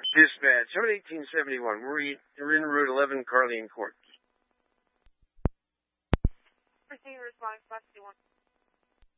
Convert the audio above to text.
Dispatch, I'm at 1871. We're in Route 11, Carlene Court. Proceed, responding, 551.